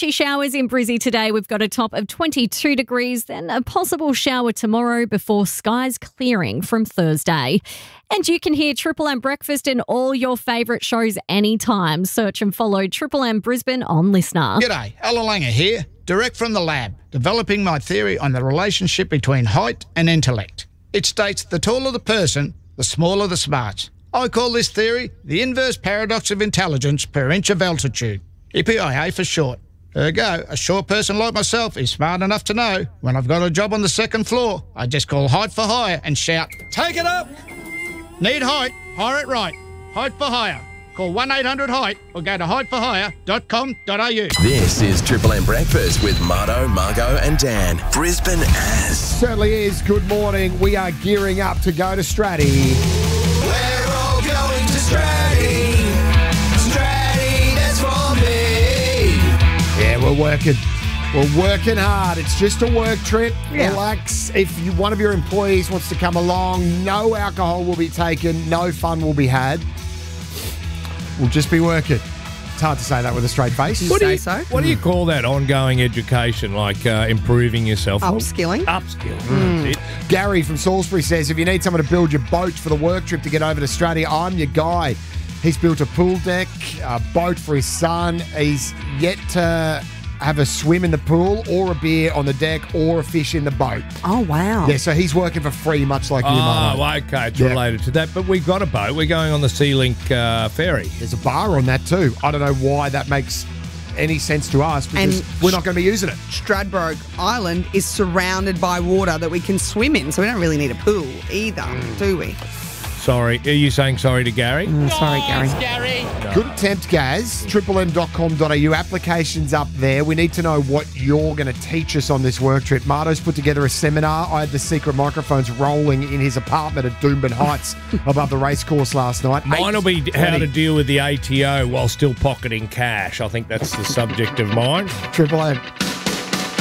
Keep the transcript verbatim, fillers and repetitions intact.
Patchy showers in Brizzy today. We've got a top of twenty-two degrees, then a possible shower tomorrow before skies clearing from Thursday. And you can hear Triple M Breakfast in all your favourite shows anytime. Search and follow Triple M Brisbane on Listener. G'day, Alan Langer here, direct from the lab, developing my theory on the relationship between height and intellect. It states the taller the person, the smaller the smarts. I call this theory the inverse paradox of intelligence per inch of altitude. E P I A for short. Ergo, a short person like myself is smart enough to know when I've got a job on the second floor, I just call height for hire and shout, "Take it up!" Need height? Hire it right. Height for hire. Call one eight hundred height or go to height for hire dot com dot a u. This is Triple M Breakfast with Marto, Margot and Dan. Brisbane as. Certainly is. Good morning. We are gearing up to go to Stratty. We're all going to Stratty. Stratty, that's for me. Yeah, we're working. We're working hard. It's just a work trip. Yeah. Relax. If you, one of your employees wants to come along, no alcohol will be taken. No fun will be had. We'll just be working. It's hard to say that with a straight face. What do you So, what do you call that ongoing education, like uh, improving yourself? Upskilling. Upskilling. Mm. That's it. Gary from Salisbury says, if you need someone to build your boat for the work trip to get over to Stratty, I'm your guy. He's built a pool deck, a boat for his son. He's yet to have a swim in the pool or a beer on the deck or a fish in the boat. Oh, wow. Yeah, so he's working for free, much like you, Oh, Mark. well, okay, it's Yeah. related to that. But we've got a boat. We're going on the Sea Link uh, ferry. There's a bar on that too. I don't know why that makes any sense to us because And we're not going to be using it. Stradbroke Island is surrounded by water that we can swim in, so we don't really need a pool either, do we? Sorry. Are you saying sorry to Gary? Mm, sorry, Gary. Good attempt, Gaz. triple m dot com dot a u. Applications up there. We need to know what you're going to teach us on this work trip. Marto's put together a seminar. I had the secret microphones rolling in his apartment at Doomben Heights above the racecourse last night. Mine will be eight how to twenty. deal with the A T O while still pocketing cash. I think that's the subject of mine. Triple M.